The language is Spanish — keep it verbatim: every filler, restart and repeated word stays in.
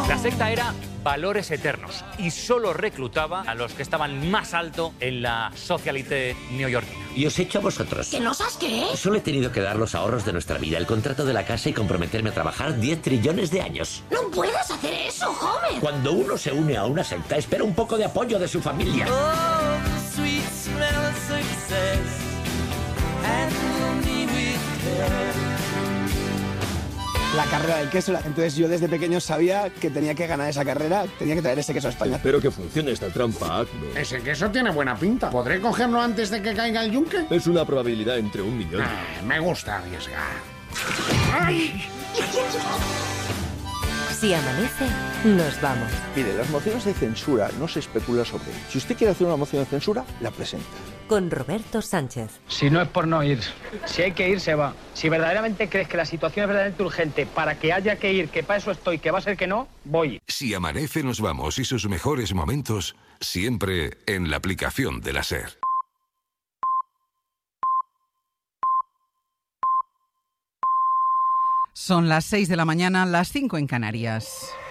La secta era Valores Eternos y solo reclutaba a los que estaban más alto en la socialité neoyorquina. Y os echo a vosotros. ¿Que no sabes qué? Solo he tenido que dar los ahorros de nuestra vida, el contrato de la casa y comprometerme a trabajar diez trillones de años. ¡No puedes hacer eso, Homer! Cuando uno se une a una secta, espera un poco de apoyo de su familia. Oh, the sweet smell of success and me with care. La carrera del queso. Entonces yo desde pequeño sabía que tenía que ganar esa carrera, tenía que traer ese queso a España. Espero que funcione esta trampa, Acme. Ese queso tiene buena pinta. ¿Podré cogerlo antes de que caiga el yunque? Es una probabilidad entre un millón. Ah, me gusta arriesgar. ¡Ay! Si amanece, nos vamos. Mire, las mociones de censura no se especula sobre ellas. Si usted quiere hacer una moción de censura, la presenta. Con Roberto Sánchez. Si no es por no ir, si hay que ir, se va. Si verdaderamente crees que la situación es verdaderamente urgente para que haya que ir, que para eso estoy, que va a ser que no, voy. Si amanece, nos vamos y sus mejores momentos siempre en la aplicación de la SER. Son las seis de la mañana, las cinco en Canarias.